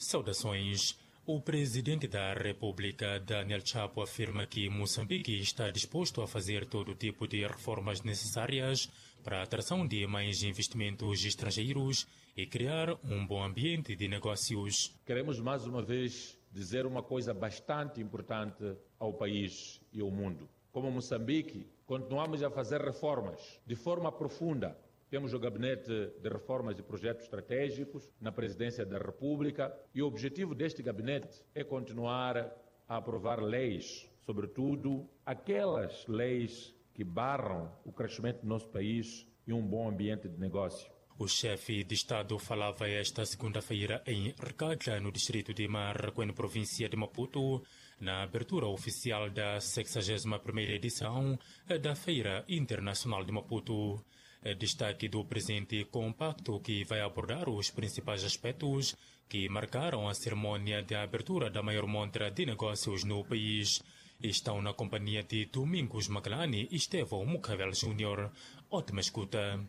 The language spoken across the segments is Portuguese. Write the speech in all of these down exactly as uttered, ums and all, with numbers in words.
Saudações. O presidente da República, Daniel Chapo, afirma que Moçambique está disposto a fazer todo tipo de reformas necessárias para a atração de mais investimentos estrangeiros e criar um bom ambiente de negócios. Queremos mais uma vez dizer uma coisa bastante importante ao país e ao mundo. Como Moçambique, continuamos a fazer reformas de forma profunda. Temos o Gabinete de Reformas e Projetos Estratégicos na Presidência da República e o objetivo deste gabinete é continuar a aprovar leis, sobretudo aquelas leis que barram o crescimento do nosso país e um bom ambiente de negócio. O chefe de Estado falava esta segunda-feira em Recalca, no distrito de Marraquém, província de Maputo, na abertura oficial da sexagésima primeira edição da Feira Internacional de Maputo. Destaque do presente compacto que vai abordar os principais aspectos que marcaram a cerimônia de abertura da maior montra de negócios no país. Estão na companhia de Domingos Magalani e Estevão Mucavel Júnior. Ótima escuta.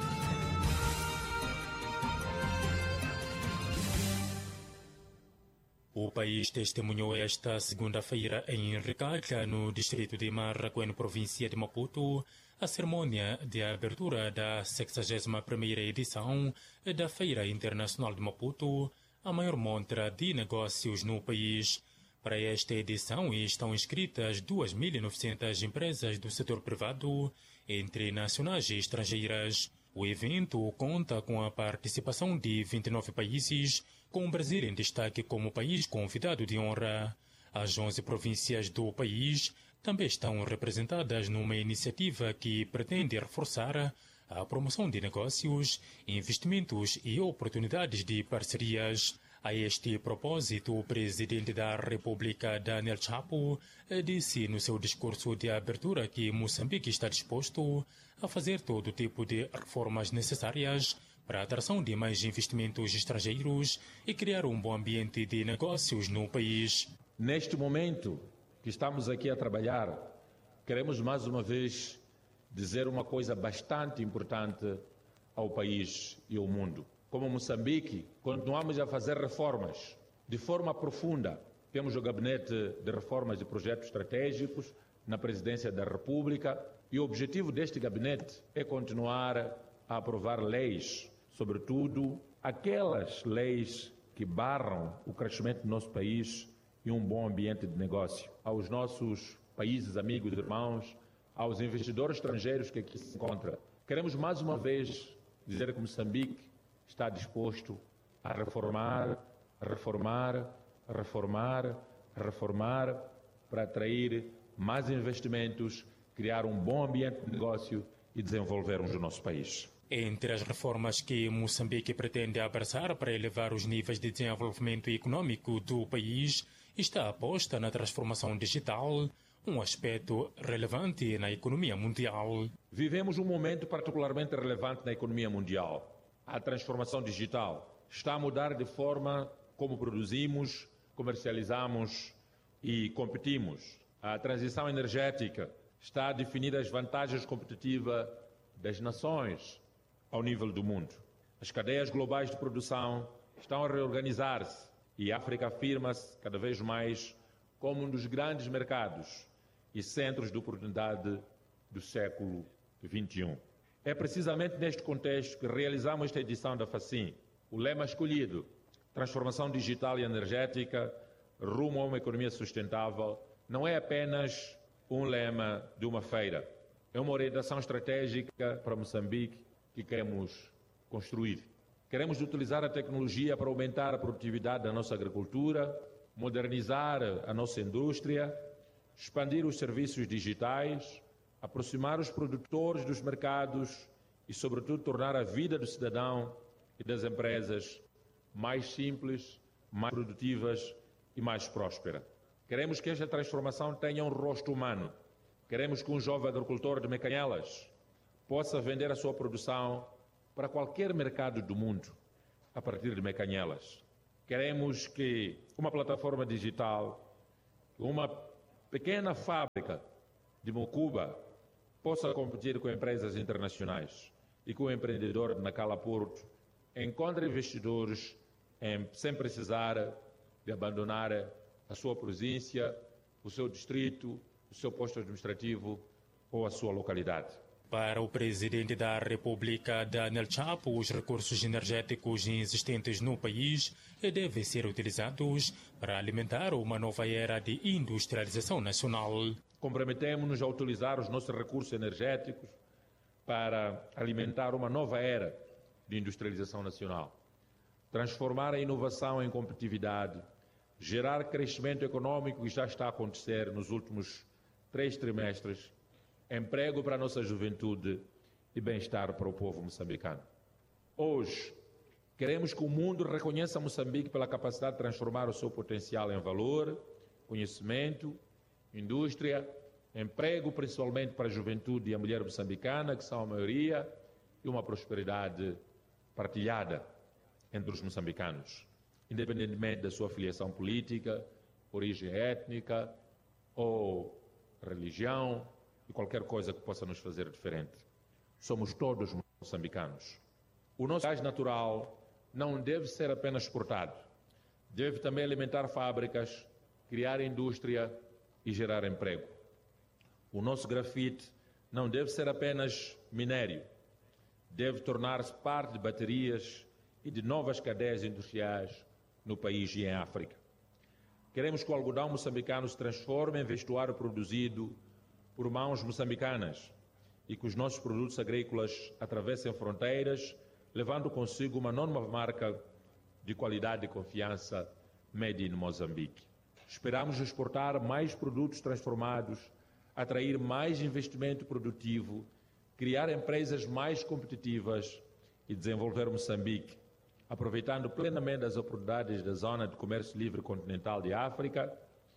O país testemunhou esta segunda-feira em Recalca, no distrito de Marraquém, província de Maputo, a cerimônia de abertura da sexagésima primeira edição da Feira Internacional de Maputo, a maior montra de negócios no país. Para esta edição estão inscritas duas mil e novecentas empresas do setor privado, entre nacionais e estrangeiras. O evento conta com a participação de vinte e nove países, com o Brasil em destaque como país convidado de honra. As onze províncias do país também estão representadas numa iniciativa que pretende reforçar a promoção de negócios, investimentos e oportunidades de parcerias. A este propósito, o presidente da República, Daniel Chapo, disse no seu discurso de abertura que Moçambique está disposto a fazer todo tipo de reformas necessárias para a atração de mais investimentos estrangeiros e criar um bom ambiente de negócios no país. Neste momento que estamos aqui a trabalhar, queremos mais uma vez dizer uma coisa bastante importante ao país e ao mundo. Como Moçambique, continuamos a fazer reformas de forma profunda. Temos o Gabinete de Reformas e Projetos Estratégicos na Presidência da República e o objetivo deste gabinete é continuar a aprovar leis, sobretudo aquelas leis que barram o crescimento do nosso país e um bom ambiente de negócio. Aos nossos países, amigos, irmãos, aos investidores estrangeiros que aqui se encontram, queremos mais uma vez dizer que Moçambique está disposto a reformar, reformar, reformar, reformar para atrair mais investimentos, criar um bom ambiente de negócio e desenvolvermos o nosso país. Entre as reformas que Moçambique pretende abraçar para elevar os níveis de desenvolvimento econômico do país está a aposta na transformação digital, um aspecto relevante na economia mundial. Vivemos um momento particularmente relevante na economia mundial. A transformação digital está a mudar de forma como produzimos, comercializamos e competimos. A transição energética está a definir as vantagens competitivas das nações ao nível do mundo. As cadeias globais de produção estão a reorganizar-se e a África afirma-se cada vez mais como um dos grandes mercados e centros de oportunidade do século vinte e um. É precisamente neste contexto que realizamos esta edição da FACIM. O lema escolhido, transformação digital e energética rumo a uma economia sustentável, não é apenas um lema de uma feira. É uma orientação estratégica para Moçambique que queremos construir. Queremos utilizar a tecnologia para aumentar a produtividade da nossa agricultura, modernizar a nossa indústria, expandir os serviços digitais, aproximar os produtores dos mercados e, sobretudo, tornar a vida do cidadão e das empresas mais simples, mais produtivas e mais próspera. Queremos que esta transformação tenha um rosto humano. Queremos que um jovem agricultor de Mecanhelas possa vender a sua produção para qualquer mercado do mundo a partir de Mecanhelas. Queremos que uma plataforma digital, uma pequena fábrica de Mocuba possa competir com empresas internacionais e que o empreendedor de Nacala Porto encontre investidores em, sem precisar de abandonar a sua província, o seu distrito, o seu posto administrativo ou a sua localidade. Para o presidente da República, Daniel Chapo, os recursos energéticos existentes no país devem ser utilizados para alimentar uma nova era de industrialização nacional. Comprometemos-nos a utilizar os nossos recursos energéticos para alimentar uma nova era de industrialização nacional, transformar a inovação em competitividade, gerar crescimento econômico que já está a acontecer nos últimos três trimestres, emprego para a nossa juventude e bem-estar para o povo moçambicano. Hoje, queremos que o mundo reconheça Moçambique pela capacidade de transformar o seu potencial em valor, conhecimento, indústria, emprego, principalmente para a juventude e a mulher moçambicana, que são a maioria, e uma prosperidade partilhada entre os moçambicanos, independentemente da sua filiação política, origem étnica ou religião, e qualquer coisa que possa nos fazer diferente. Somos todos moçambicanos. O nosso gás natural não deve ser apenas exportado, deve também alimentar fábricas, criar indústria e gerar emprego. O nosso grafite não deve ser apenas minério, deve tornar-se parte de baterias e de novas cadeias industriais no país e em África. Queremos que o algodão moçambicano se transforme em vestuário produzido por mãos moçambicanas e que os nossos produtos agrícolas atravessem fronteiras, levando consigo uma nova marca de qualidade e confiança made in Moçambique. Esperamos exportar mais produtos transformados, atrair mais investimento produtivo, criar empresas mais competitivas e desenvolver Moçambique, aproveitando plenamente as oportunidades da Zona de Comércio Livre Continental de África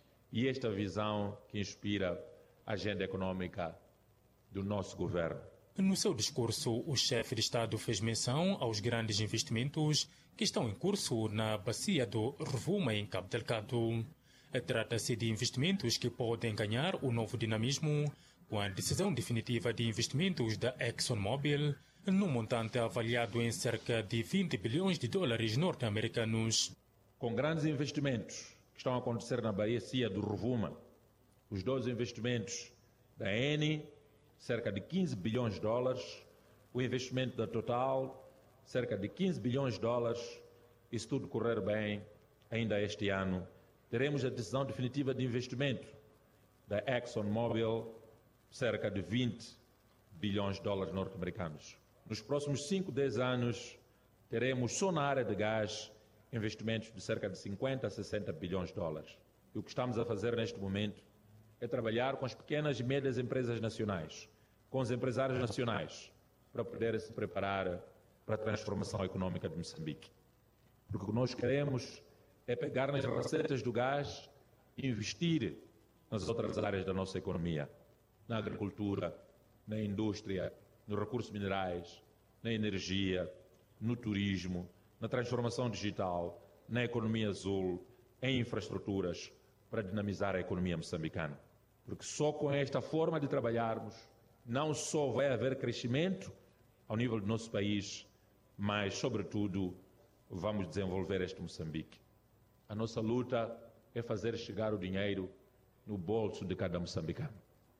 e esta visão que inspira a agenda econômica do nosso governo. No seu discurso, o chefe de Estado fez menção aos grandes investimentos que estão em curso na bacia do Rovuma, em Cabo Delgado. Trata-se de investimentos que podem ganhar um novo dinamismo com a decisão definitiva de investimentos da ExxonMobil, num montante avaliado em cerca de vinte bilhões de dólares norte-americanos. Com grandes investimentos que estão a acontecer na bacia do Rovuma, os dois investimentos da Eni, cerca de quinze bilhões de dólares, o investimento da Total, cerca de quinze bilhões de dólares, e se tudo correr bem, ainda este ano, teremos a decisão definitiva de investimento da ExxonMobil, cerca de vinte bilhões de dólares norte-americanos. Nos próximos cinco, dez anos, teremos só na área de gás investimentos de cerca de cinquenta a sessenta bilhões de dólares. E o que estamos a fazer neste momento é trabalhar com as pequenas e médias empresas nacionais, com os empresários nacionais, para poderem se preparar para a transformação econômica de Moçambique. Porque o que nós queremos é pegar nas receitas do gás e investir nas outras áreas da nossa economia, na agricultura, na indústria, nos recursos minerais, na energia, no turismo, na transformação digital, na economia azul, em infraestruturas, para dinamizar a economia moçambicana. Porque só com esta forma de trabalharmos, não só vai haver crescimento ao nível do nosso país, mas, sobretudo, vamos desenvolver este Moçambique. A nossa luta é fazer chegar o dinheiro no bolso de cada moçambicano.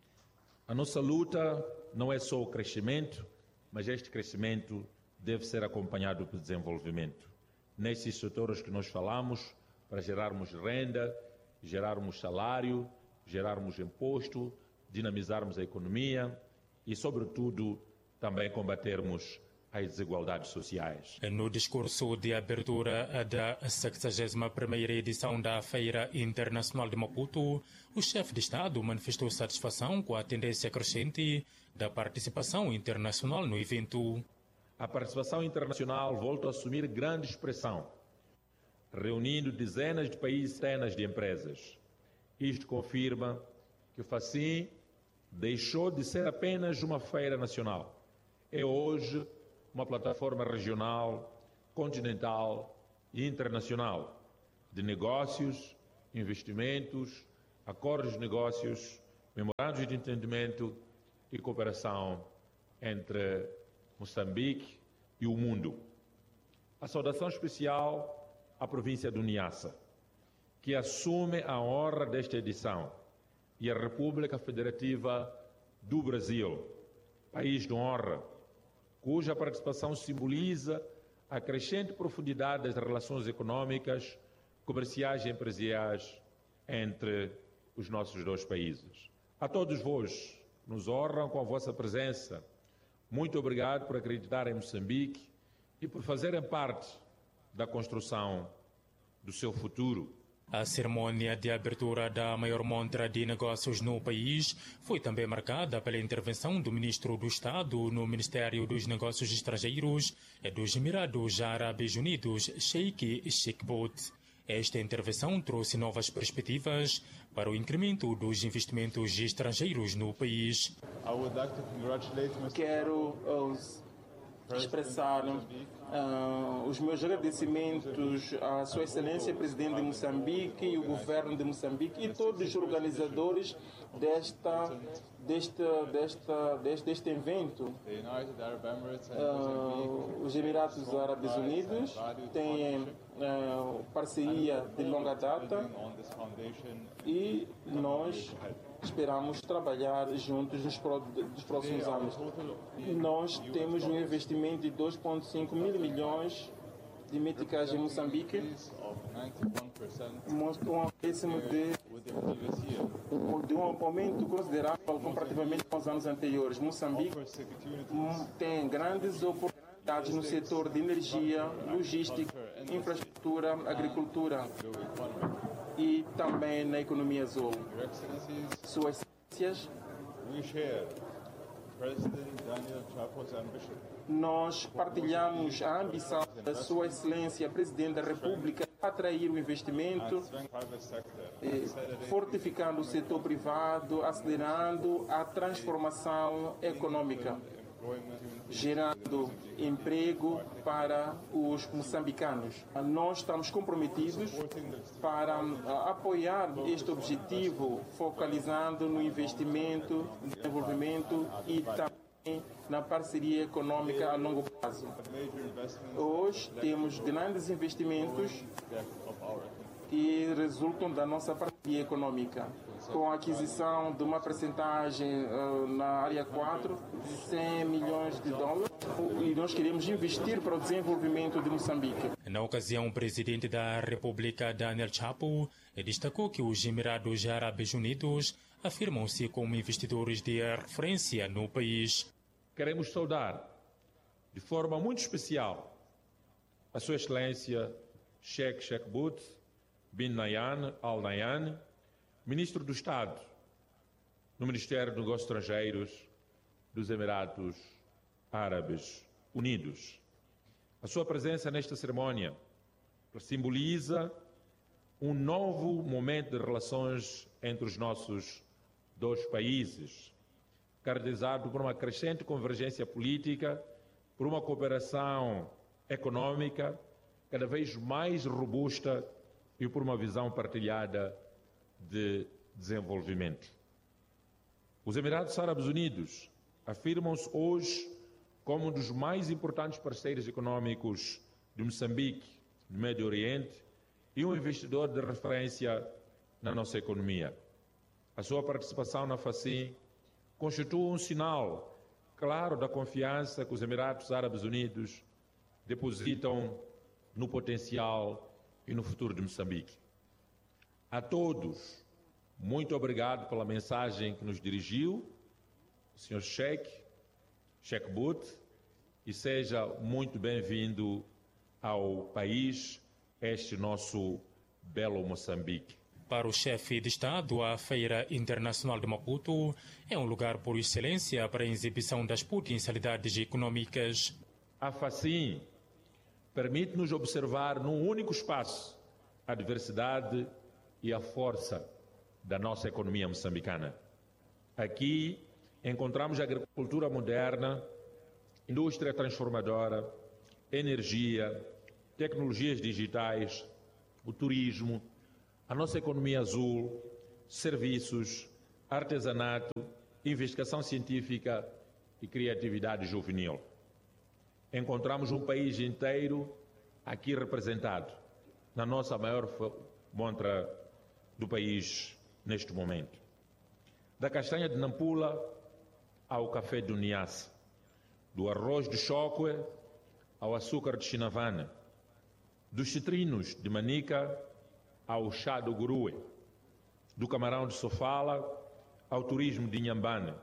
A nossa luta não é só o crescimento, mas este crescimento deve ser acompanhado por desenvolvimento. Nesses setores que nós falamos, para gerarmos renda, gerarmos salário, gerarmos imposto, dinamizarmos a economia e, sobretudo, também combatermos as desigualdades sociais. No discurso de abertura da sexagésima primeira edição da Feira Internacional de Maputo, o chefe de Estado manifestou satisfação com a tendência crescente da participação internacional no evento. A participação internacional volta a assumir grande expressão, reunindo dezenas de países e centenas de empresas. Isto confirma que o FACIM deixou de ser apenas uma feira nacional. É hoje uma plataforma regional, continental e internacional de negócios, investimentos, acordos de negócios, memorandos de entendimento e cooperação entre Moçambique e o mundo. A saudação especial a província do Niassa, que assume a honra desta edição, e a República Federativa do Brasil, país de honra, cuja participação simboliza a crescente profundidade das relações econômicas, comerciais e empresariais entre os nossos dois países. A todos vós, nos honram com a vossa presença. Muito obrigado por acreditar em Moçambique e por fazerem parte da construção do seu futuro. A cerimônia de abertura da maior montra de negócios no país foi também marcada pela intervenção do ministro do Estado no Ministério dos Negócios Estrangeiros e dos Emirados Árabes Unidos, Sheikh Sheikbout. Esta intervenção trouxe novas perspectivas para o incremento dos investimentos estrangeiros no país. Quero uh, expressar uh, os meus agradecimentos à Sua Excelência Presidente de Moçambique e o Governo de Moçambique e todos os organizadores desta, desta, desta, deste, deste evento. Uh, os Emirados Árabes Unidos têm uh, parceria de longa data e nós esperamos trabalhar juntos nos, nos próximos anos. Nós temos um investimento de dois vírgula cinco mil milhões de meticais em Moçambique, mostra um acréscimo de, de um aumento considerável comparativamente com os anos anteriores. Moçambique tem grandes oportunidades no setor de energia, logística, infraestrutura, agricultura e também na economia azul. Suas excelências, nós partilhamos a ambição da Sua Excelência Presidente da República a atrair o investimento, fortificando o setor privado, acelerando a transformação econômica, gerando emprego para os moçambicanos. Nós estamos comprometidos para apoiar este objetivo, focalizando no investimento, desenvolvimento e também na parceria econômica a longo prazo. Hoje temos grandes investimentos que resultam da nossa parceria econômica, com a aquisição de uma percentagem uh, na área quatro de cem milhões de dólares, e nós queremos investir para o desenvolvimento de Moçambique. Na ocasião, o presidente da República, Daniel Chapo, destacou que os Emirados Árabes Unidos afirmam-se como investidores de referência no país. Queremos saudar, de forma muito especial, a Sua Excelência Sheikh Sheikbout bin Nahyan Al Nahyan, Ministro do Estado no Ministério dos Negócios Estrangeiros dos Emirados Árabes Unidos. A sua presença nesta cerimônia simboliza um novo momento de relações entre os nossos dois países, caracterizado por uma crescente convergência política, por uma cooperação econômica cada vez mais robusta e por uma visão partilhada de desenvolvimento. Os Emirados Árabes Unidos afirmam-se hoje como um dos mais importantes parceiros econômicos de Moçambique, do Médio Oriente, e um investidor de referência na nossa economia. A sua participação na FACIM constitui um sinal claro da confiança que os Emirados Árabes Unidos depositam no potencial e no futuro de Moçambique. A todos, muito obrigado pela mensagem que nos dirigiu, o senhor Sheikh, Sheikbout, e seja muito bem-vindo ao país, este nosso belo Moçambique. Para o chefe de Estado, a Feira Internacional de Maputo é um lugar por excelência para a exibição das potencialidades econômicas. A FACIM permite-nos observar num único espaço a diversidade e a força da nossa economia moçambicana. Aqui encontramos a agricultura moderna, indústria transformadora, energia, tecnologias digitais, o turismo, a nossa economia azul, serviços, artesanato, investigação científica e criatividade juvenil. Encontramos um país inteiro aqui representado, na nossa maior montra do país neste momento. Da castanha de Nampula ao café do Niassa, do arroz de Chocwe ao açúcar de Chinavana, dos citrinos de Manica ao chá do Gurue, do camarão de Sofala ao turismo de Inhambane,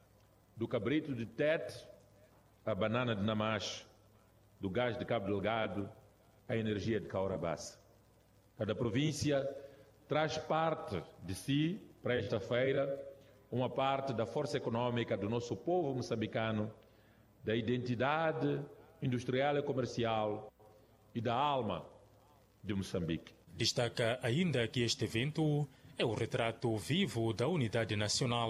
do cabrito de Tete à banana de Namache, do gás de Cabo Delgado à energia de Caurabassa. Cada província traz parte de si, para esta feira, uma parte da força econômica do nosso povo moçambicano, da identidade industrial e comercial e da alma de Moçambique. Destaca ainda que este evento é o retrato vivo da unidade nacional.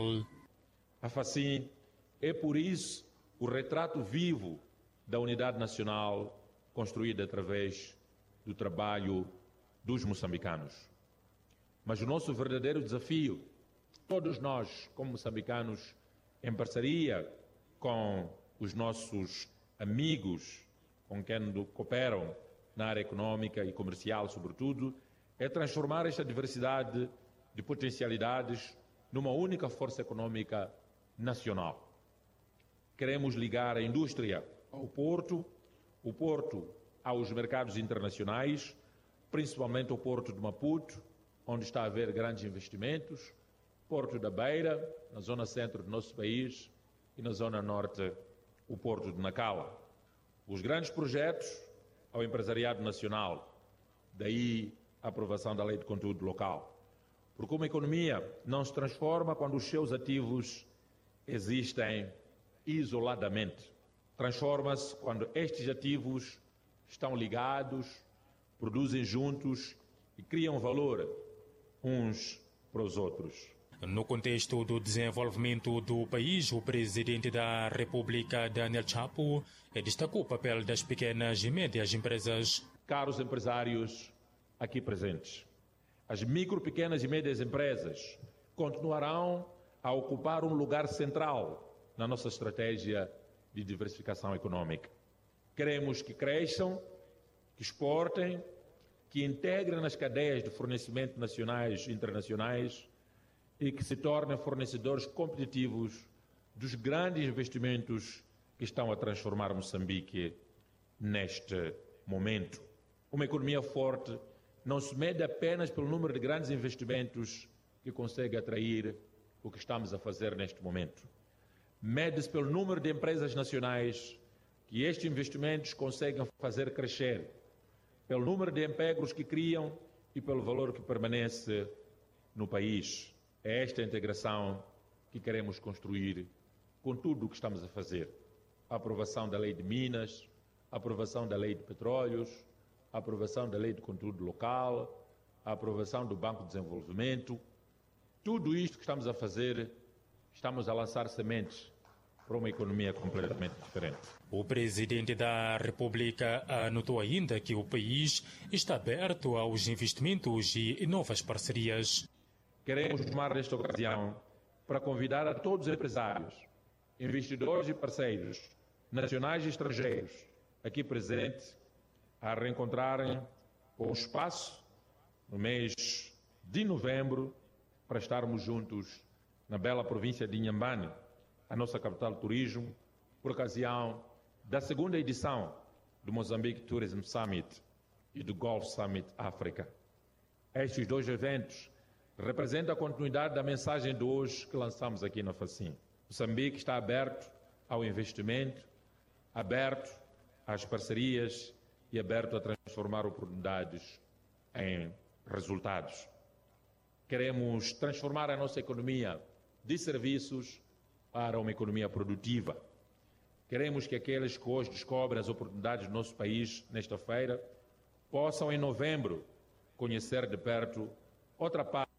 A FACIM é, por isso, o retrato vivo da unidade nacional construída através do trabalho dos moçambicanos. Mas o nosso verdadeiro desafio, todos nós, como moçambicanos, em parceria com os nossos amigos com quem cooperam na área econômica e comercial, sobretudo, é transformar esta diversidade de potencialidades numa única força econômica nacional. Queremos ligar a indústria ao porto, o porto aos mercados internacionais, principalmente o porto de Maputo, onde está a haver grandes investimentos, porto da Beira, na zona centro do nosso país, e na zona norte, o porto de Nacala. Os grandes projetos ao empresariado nacional, daí a aprovação da Lei de Conteúdo Local. Porque uma economia não se transforma quando os seus ativos existem isoladamente. Transforma-se quando estes ativos estão ligados, produzem juntos e criam valor uns para os outros. No contexto do desenvolvimento do país, o presidente da República, Daniel Chapo, destacou o papel das pequenas e médias empresas. Caros empresários aqui presentes, as micro, pequenas e médias empresas continuarão a ocupar um lugar central na nossa estratégia de diversificação econômica. Queremos que cresçam, que exportem, que integrem nas cadeias de fornecimento nacionais e internacionais e que se tornem fornecedores competitivos dos grandes investimentos que estão a transformar Moçambique neste momento. Uma economia forte não se mede apenas pelo número de grandes investimentos que consegue atrair o que estamos a fazer neste momento. Mede-se pelo número de empresas nacionais que estes investimentos conseguem fazer crescer, pelo número de empregos que criam e pelo valor que permanece no país. É esta integração que queremos construir com tudo o que estamos a fazer. A aprovação da Lei de Minas, a aprovação da Lei de Petróleos, a aprovação da Lei de Conteúdo Local, a aprovação do Banco de Desenvolvimento. Tudo isto que estamos a fazer, estamos a lançar sementes para uma economia completamente diferente. O presidente da República anotou ainda que o país está aberto aos investimentos e novas parcerias. Queremos tomar esta ocasião para convidar a todos os empresários, investidores e parceiros, nacionais e estrangeiros, aqui presentes, a reencontrarem com o espaço no mês de novembro para estarmos juntos na bela província de Inhambane, a nossa capital de turismo, por ocasião da segunda edição do Mozambique Tourism Summit e do Gulf Summit África. Estes dois eventos representam a continuidade da mensagem de hoje que lançamos aqui na FACIM. Moçambique está aberto ao investimento, aberto às parcerias e aberto a transformar oportunidades em resultados. Queremos transformar a nossa economia de serviços para uma economia produtiva. Queremos que aqueles que hoje descobrem as oportunidades do nosso país nesta feira possam, em novembro, conhecer de perto outra parte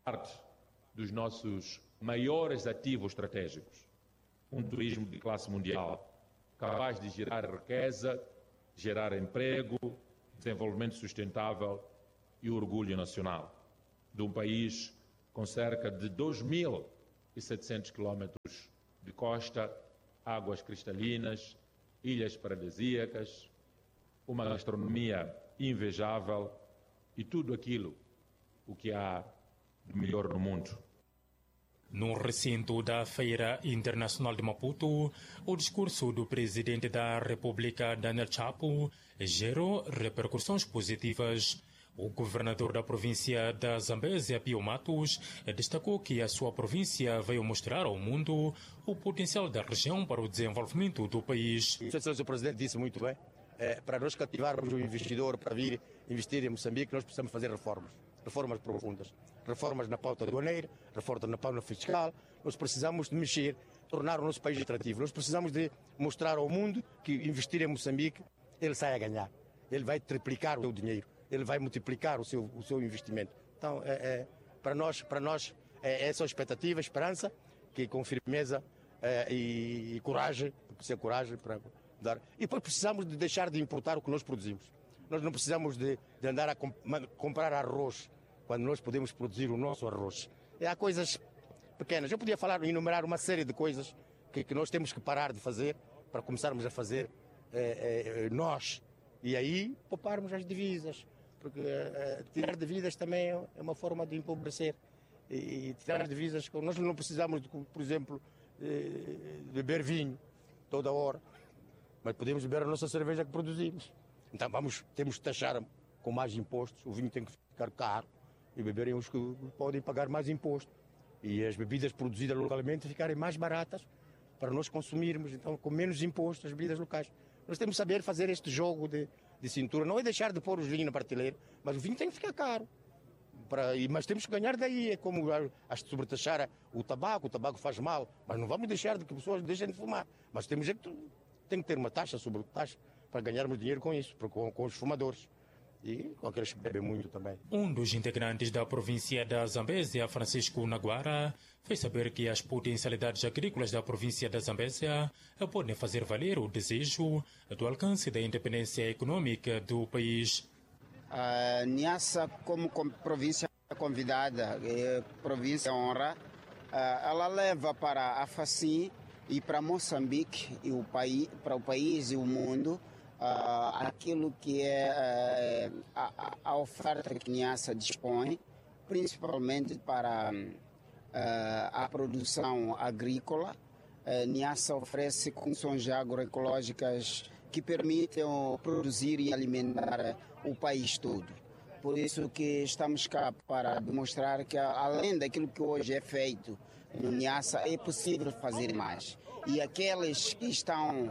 dos nossos maiores ativos estratégicos. Um turismo de classe mundial, capaz de gerar riqueza, gerar emprego, desenvolvimento sustentável e orgulho nacional. De um país com cerca de dois mil e setecentos quilómetros de costa, águas cristalinas, ilhas paradisíacas, uma gastronomia invejável e tudo aquilo o que há de melhor no mundo. No recinto da Feira Internacional de Maputo, o discurso do presidente da República, Daniel Chapo, gerou repercussões positivas. O governador da província da Zambésia, Pio Matos, destacou que a sua província veio mostrar ao mundo o potencial da região para o desenvolvimento do país. O presidente disse muito bem, é, para nós cativarmos o investidor para vir investir em Moçambique, nós precisamos fazer reformas, reformas profundas, reformas na pauta aduaneira, reformas na pauta fiscal. Nós precisamos de mexer, tornar o nosso país atrativo. Nós precisamos de mostrar ao mundo que investir em Moçambique, ele sai a ganhar, ele vai triplicar o seu dinheiro, ele vai multiplicar o seu, o seu investimento. Então, é, é, para nós, para nós é essa a expectativa, a esperança, que com firmeza é, e, e coragem, precisa coragem para dar. E depois precisamos de deixar de importar o que nós produzimos. Nós não precisamos de, de andar a comp comprar arroz, quando nós podemos produzir o nosso arroz. E há coisas pequenas. Eu podia falar, enumerar uma série de coisas que, que nós temos que parar de fazer para começarmos a fazer é, é, nós. E aí pouparmos as divisas. Porque é, tirar divisas também é uma forma de empobrecer. E, e tirar as divisas, nós não precisamos, de, por exemplo, de, de beber vinho toda hora, mas podemos beber a nossa cerveja que produzimos. Então vamos, temos que taxar com mais impostos, o vinho tem que ficar caro e beberem os que podem pagar mais imposto. E as bebidas produzidas localmente ficarem mais baratas para nós consumirmos, então com menos impostos as bebidas locais. Nós temos que saber fazer este jogo de, de cintura, não é deixar de pôr os vinhos na prateleira, mas o vinho tem que ficar caro. Para, mas temos que ganhar daí, é como a sobretaxar o tabaco, o tabaco faz mal, mas não vamos deixar de que pessoas deixem de fumar. Mas temos que, tem que ter uma taxa sobre taxa para ganharmos dinheiro com isso, com, com os fumadores. E com aqueles que bebem muito também. Um dos integrantes da província da Zambésia, Francisco Naguara, fez saber que as potencialidades agrícolas da província da Zambésia podem fazer valer o desejo do alcance da independência econômica do país. A Niassa, como província convidada, é província honra, ela leva para a Facim e para Moçambique, e o país, para o país e o mundo, Uh, aquilo que é uh, a, a oferta que Niassa dispõe, principalmente para uh, a produção agrícola. Uh, Niassa oferece condições agroecológicas que permitem produzir e alimentar o país todo. Por isso que estamos cá para demonstrar que, além daquilo que hoje é feito no Niassa, é possível fazer mais. E aqueles que estão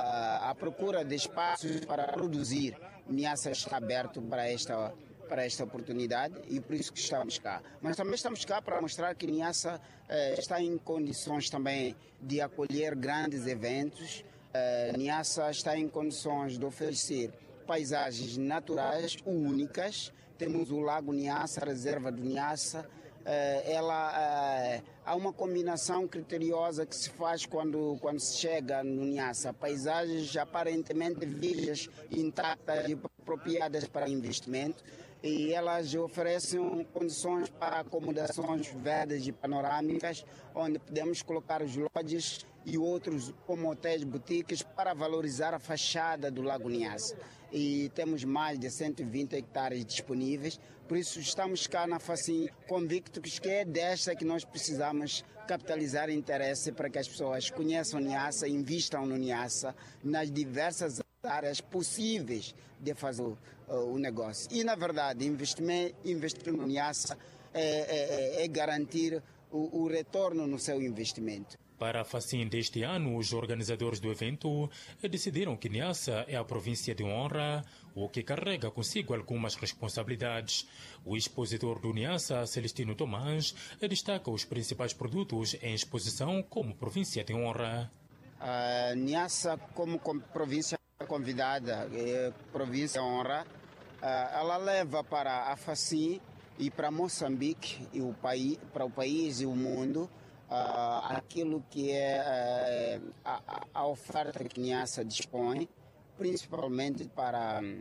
à procura de espaços para produzir, Niassa está aberto para esta, para esta oportunidade e por isso que estamos cá. Mas também estamos cá para mostrar que Niassa eh, está em condições também de acolher grandes eventos. Eh, Niassa está em condições de oferecer paisagens naturais únicas. Temos o Lago Niassa, a reserva do Niassa. Uh, ela, uh, há uma combinação criteriosa que se faz quando, quando se chega no Niassa. Paisagens aparentemente virgens, intactas e apropriadas para investimento, e elas oferecem condições para acomodações verdes e panorâmicas, onde podemos colocar os lodges e outros como hotéis boutiques para valorizar a fachada do Lago Niassa. E temos mais de cento e vinte hectares disponíveis, por isso estamos cá na Facim convictos que é desta que nós precisamos capitalizar interesse para que as pessoas conheçam Niassa, invistam no Niassa, nas diversas áreas possíveis de fazer uh, o negócio. E, na verdade, investir, investir no Niassa é, é, é garantir o, o retorno no seu investimento. Para a Facim deste ano, os organizadores do evento decidiram que Niassa é a província de honra, o que carrega consigo algumas responsabilidades. O expositor do Niassa, Celestino Tomás, destaca os principais produtos em exposição como província de honra. A Niassa, como província convidada, é província de honra, ela leva para a Facim e para Moçambique, e o país, para o país e o mundo, Uh, aquilo que é uh, a, a oferta que Niassa dispõe, principalmente para uh,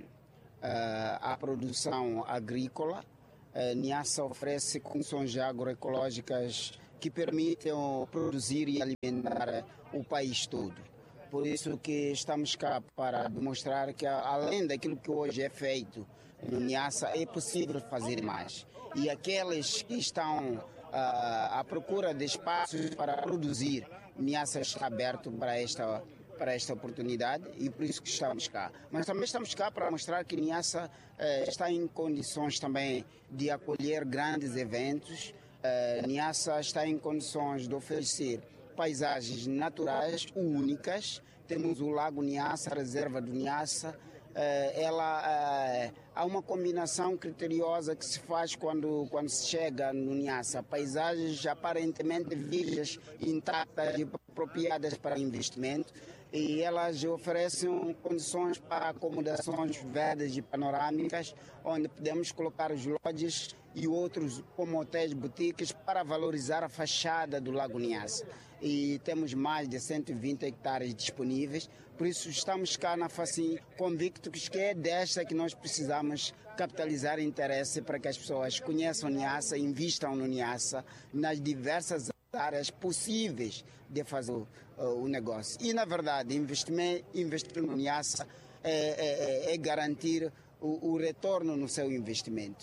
a produção agrícola. Uh, Niassa oferece condições agroecológicas que permitem produzir e alimentar o país todo. Por isso que estamos cá para demonstrar que, além daquilo que hoje é feito no Niassa, é possível fazer mais. E aqueles que estão uh, à procura de espaços para produzir, Niassa está aberto para esta, para esta oportunidade e por isso que estamos cá. Mas também estamos cá para mostrar que Niassa uh, está em condições também de acolher grandes eventos. Uh, Niassa está em condições de oferecer paisagens naturais únicas. Temos o Lago Niassa, a reserva do Niassa. Uh, ela, uh, há uma combinação criteriosa que se faz quando, quando se chega no Niassa. Paisagens aparentemente virgens, intactas e apropriadas para investimento. E elas oferecem condições para acomodações verdes e panorâmicas, onde podemos colocar os lodges e outros como hotéis boutiques para valorizar a fachada do Lago Niassa. E temos mais de cento e vinte hectares disponíveis, por isso estamos cá na Facim convictos que é desta que nós precisamos capitalizar interesse para que as pessoas conheçam Niassa, invistam no Niassa, nas diversas áreas possíveis de fazer uh, o negócio. E, na verdade, investir, investir no Niassa é, é, é garantir o, o retorno no seu investimento.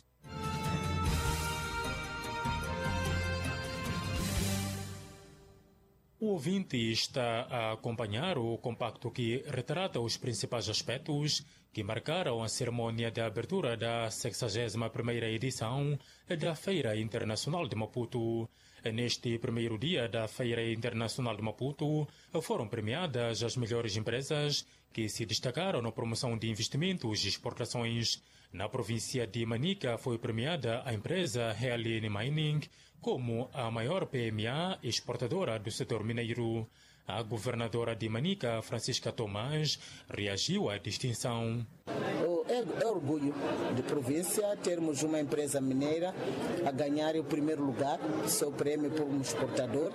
O ouvinte está a acompanhar o compacto que retrata os principais aspectos que marcaram a cerimônia de abertura da sexagésima primeira edição da Feira Internacional de Maputo. Neste primeiro dia da Feira Internacional de Maputo, foram premiadas as melhores empresas que se destacaram na promoção de investimentos e exportações. Na província de Manica foi premiada a empresa Realine Mining como a maior P M A exportadora do setor mineiro. A governadora de Manica, Francisca Tomás, reagiu à distinção. É, é orgulho de província termos uma empresa mineira a ganhar o primeiro lugar, seu prêmio como exportador.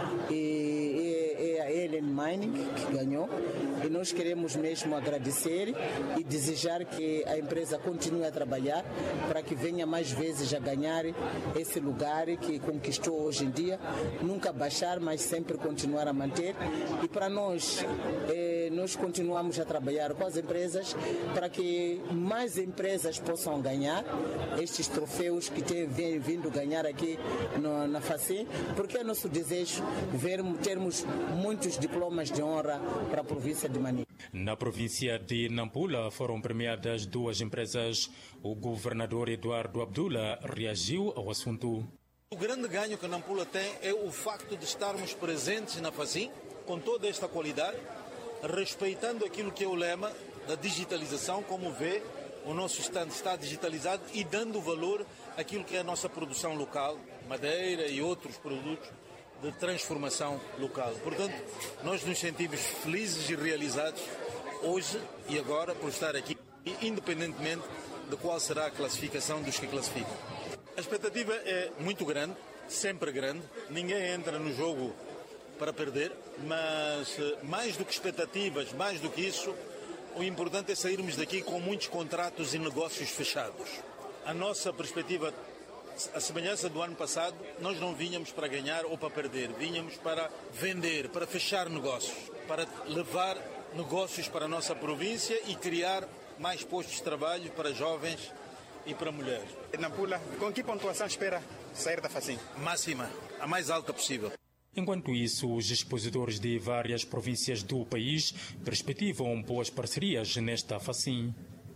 E, é a Realine Mining que ganhou. E nós queremos mesmo agradecer e desejar que a empresa continue a trabalhar para que venha mais vezes a ganhar esse lugar que conquistou hoje em dia. Nunca baixar, mas sempre continuar a manter. E para nós, eh, nós continuamos a trabalhar com as empresas para que mais empresas possam ganhar estes troféus que têm vindo ganhar aqui no, na Facim, porque é nosso desejo ver, termos muitos diplomas de honra para a província de Manica. Na província de Nampula foram premiadas duas empresas. O governador Eduardo Abdullah reagiu ao assunto. O grande ganho que Nampula tem é o facto de estarmos presentes na Facim, com toda esta qualidade, respeitando aquilo que é o lema da digitalização. Como vê, o nosso stand está digitalizado e dando valor àquilo que é a nossa produção local, madeira e outros produtos de transformação local. Portanto, nós nos sentimos felizes e realizados hoje e agora por estar aqui, independentemente de qual será a classificação dos que classificam. A expectativa é muito grande, sempre grande. Ninguém entra no jogo para perder, mas mais do que expectativas, mais do que isso, o importante é sairmos daqui com muitos contratos e negócios fechados. A nossa perspectiva, a semelhança do ano passado, nós não vinhamos para ganhar ou para perder, vinhamos para vender, para fechar negócios, para levar negócios para a nossa província e criar mais postos de trabalho para jovens e para mulheres. Nampula, com que pontuação espera sair da Facim? Máxima, a mais alta possível. Enquanto isso, os expositores de várias províncias do país perspectivam boas parcerias nesta Facim.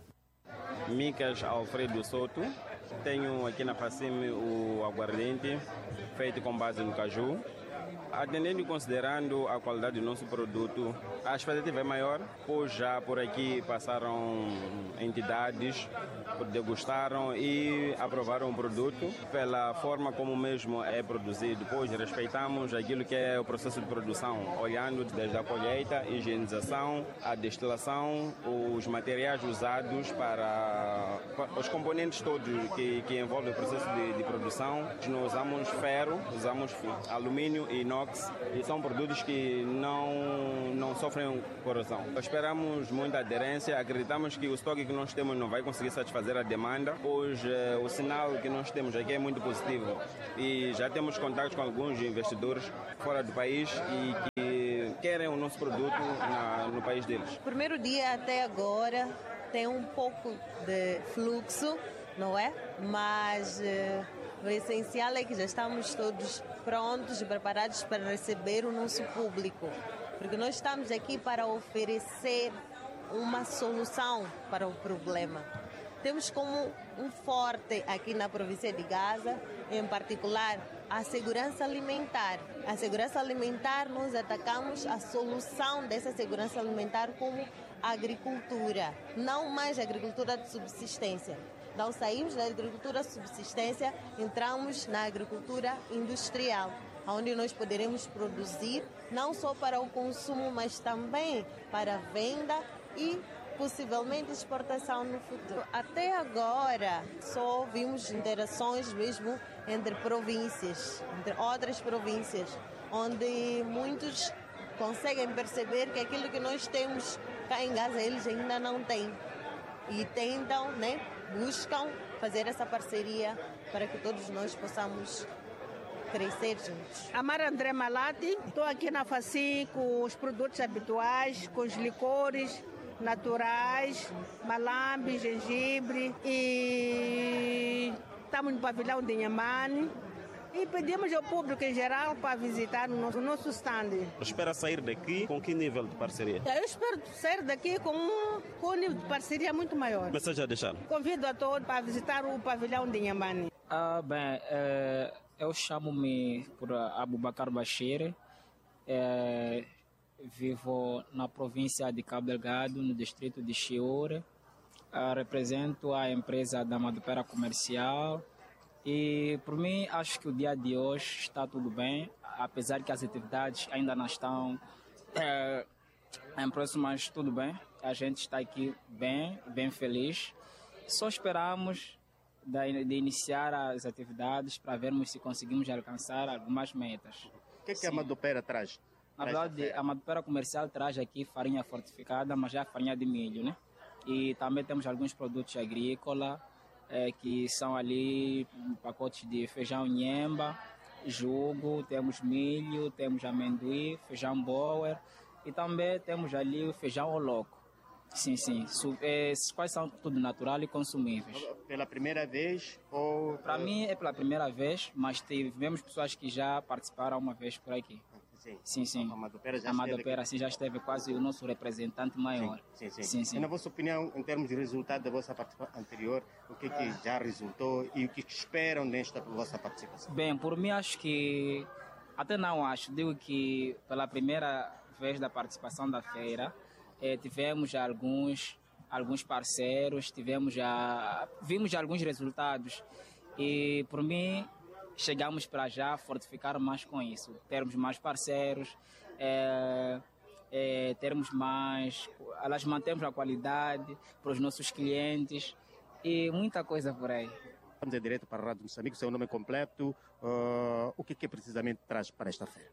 Micas Alfredo Soto. Tenho aqui na Facim o aguardente feito com base no caju. Atendendo e considerando a qualidade do nosso produto, a expectativa é maior, pois já por aqui passaram entidades, degustaram e aprovaram o produto pela forma como mesmo é produzido. Pois respeitamos aquilo que é o processo de produção, olhando desde a colheita, higienização, a destilação, os materiais usados para os componentes todos que, que envolvem o processo de, de produção. Nós usamos ferro, usamos alumínio e inox, e são produtos que não, não sofrem corrosão. Esperamos muita aderência, acreditamos que o estoque que nós temos não vai conseguir satisfazer a demanda, pois eh, o sinal que nós temos aqui é muito positivo e já temos contatos com alguns investidores fora do país e que querem o nosso produto na, no país deles. Primeiro dia até agora tem um pouco de fluxo, não é? Mas uh, o essencial é que já estamos todos prontos e preparados para receber o nosso público, porque nós estamos aqui para oferecer uma solução para o problema. Temos como um forte aqui na província de Gaza, em particular, a segurança alimentar. A segurança alimentar, nós atacamos a solução dessa segurança alimentar como a agricultura, não mais a agricultura de subsistência. Então saímos da agricultura de subsistência, entramos na agricultura industrial, onde nós poderemos produzir não só para o consumo, mas também para a venda e possivelmente exportação no futuro. Até agora só vimos interações mesmo entre províncias, entre outras províncias, onde muitos conseguem perceber que aquilo que nós temos cá em Gaza eles ainda não têm e tentam, né, buscam fazer essa parceria para que todos nós possamos crescer juntos. Amara André Malati, estou aqui na Facim com os produtos habituais, com os licores naturais, malambe, gengibre, e estamos no pavilhão de Inhambane e pedimos ao público em geral para visitar o nosso, o nosso stand. Espera sair daqui com que nível de parceria? Eu espero sair daqui com um, com um nível de parceria muito maior. Mensagem a deixar? Convido a todos para visitar o pavilhão de Inhambane. Ah, bem, é, eu chamo-me por Abubakar Bashir. É, vivo na província de Cabo Delgado, no distrito de Chiure. Uh, represento a empresa da Madupera Comercial e, por mim, acho que o dia de hoje está tudo bem, apesar que as atividades ainda não estão é, em próximo, mas tudo bem. A gente está aqui bem, bem feliz. Só esperamos de, de iniciar as atividades para vermos se conseguimos alcançar algumas metas. O que é que a Madupera traz? Na verdade, a Madupera Comercial traz aqui farinha fortificada, mas já é farinha de milho, né? E também temos alguns produtos agrícolas, é, que são ali pacotes de feijão nhemba, jugo, temos milho, temos amendoim, feijão boer e também temos ali o feijão oloco. Sim, sim. Esses quais são tudo natural e consumíveis. Pela primeira vez ou... Para mim é pela primeira vez, mas tivemos pessoas que já participaram uma vez por aqui. Sim, sim. sim. A Madupera já, a Madupera, sim, já esteve quase o nosso representante maior. Sim, sim. sim. sim, sim. E na vossa opinião, em termos de resultado da vossa participação anterior, o que, que já resultou e o que esperam nesta vossa participação? Bem, por mim acho que, até não acho, digo que pela primeira vez da participação da feira, eh, tivemos já alguns, alguns parceiros, tivemos já, vimos já alguns resultados e por mim chegamos para já fortificar mais com isso, termos mais parceiros, é, é, termos mais, elas mantemos a qualidade para os nossos clientes e muita coisa por aí. Vamos em direto para a Rádio Moçambique, seu nome completo, uh, o que, que precisamente traz para esta feira?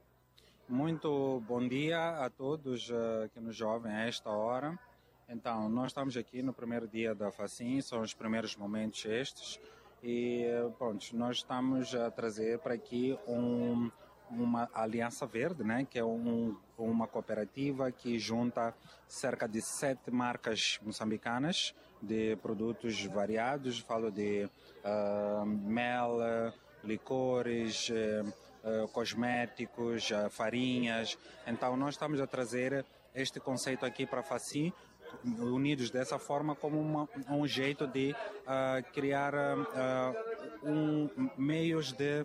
Muito bom dia a todos uh, que nos ouvem a esta hora. Então, nós estamos aqui no primeiro dia da Facim, são os primeiros momentos estes. E pronto, nós estamos a trazer para aqui um, uma Aliança Verde, né, que é um, uma cooperativa que junta cerca de sete marcas moçambicanas de produtos variados. Falo de uh, mel, licores, uh, uh, cosméticos, uh, farinhas. Então nós estamos a trazer este conceito aqui para a Facim, unidos dessa forma como uma, um jeito de uh, criar uh, um, meios de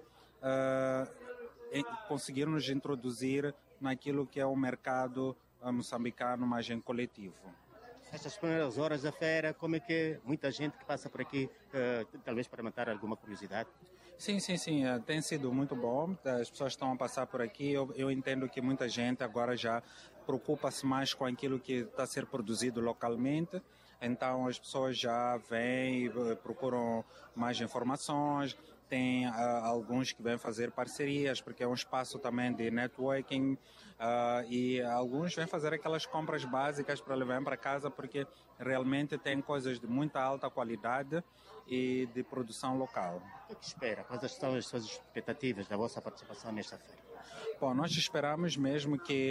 uh, conseguir nos introduzir naquilo que é o mercado uh, moçambicano, mas em coletivo. Estas primeiras horas da feira, como é que muita gente que passa por aqui, uh, talvez para matar alguma curiosidade? Sim, sim, sim, uh, tem sido muito bom, as pessoas estão a passar por aqui, eu, eu entendo que muita gente agora já preocupa-se mais com aquilo que está a ser produzido localmente, então as pessoas já vêm e procuram mais informações, tem uh, alguns que vêm fazer parcerias, porque é um espaço também de networking, uh, e alguns vêm fazer aquelas compras básicas para levar para casa, porque realmente tem coisas de muita alta qualidade e de produção local. O que espera? Quais são as suas expectativas da vossa participação nesta feira? Bom, nós esperamos mesmo que